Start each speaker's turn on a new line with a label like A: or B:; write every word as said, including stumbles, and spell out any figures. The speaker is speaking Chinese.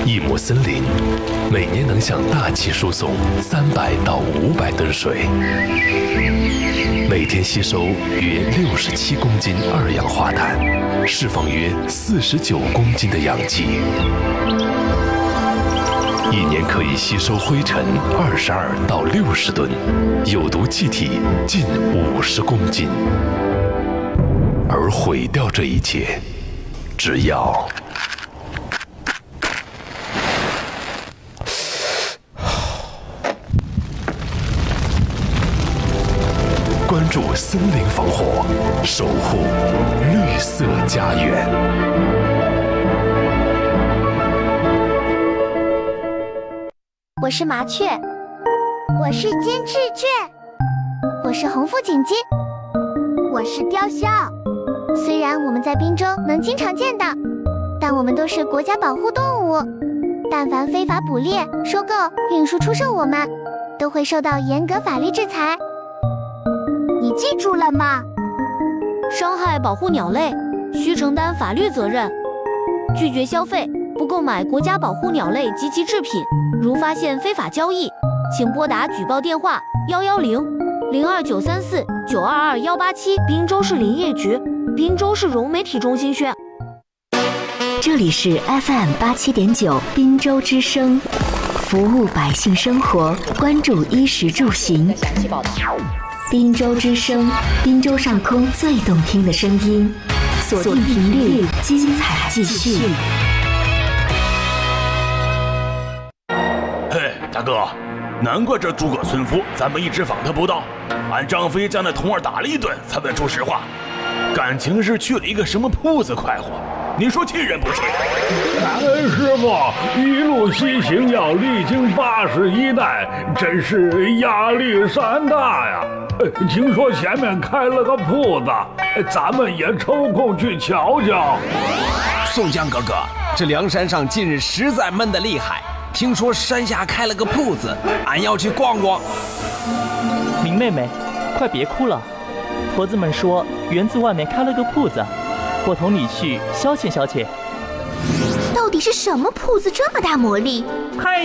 A: 一亩森林每年能向大气输送三百到五百吨水，每天吸收约六十七公斤二氧化碳，释放约四十九公斤的氧气，一年可以吸收灰尘二十二到六十吨，有毒气体近五十公斤。而毁掉这一切，只要关注森林防火，守护绿色家园。
B: 我是麻雀，
C: 我是金翅雀，
B: 我是红腹锦鸡，
C: 我是雕鸮。
B: 虽然我们在滨州能经常见到，但我们都是国家保护动物。但凡非法捕猎、收购、运输、出售我们，都会受到严格法律制裁。
C: 你记住了吗？
D: 伤害保护鸟类，需承担法律责任。拒绝消费，不购买国家保护鸟类及其制品。如发现非法交易，请拨打举报电话幺幺零零二九三四九二二幺八七。滨州市林业局，滨州市融媒体中心宣。
E: 这里是 F M 八七点九滨州之声，服务百姓生活，关注衣食住行。滨州之声，滨州上空最动听的声音，锁定频率，精彩继续。
F: 嘿，大哥，难怪这诸葛村夫咱们一直访他不到，俺张飞将那童儿打了一顿才问出实话，感情是去了一个什么铺子快活，你说气人不气？
G: 感恩师傅，一路西行要历经八十一代，真是压力山大呀！听说前面开了个铺子，咱们也抽空去瞧瞧。
H: 宋江哥哥，这梁山上近日实在闷得厉害，听说山下开了个铺子，俺要去逛逛。
I: 明妹妹，快别哭了，婆子们说园子外面开了个铺子，我同你去消遣消遣。
B: 到底是什么铺子这么大魔力？
I: 嗨！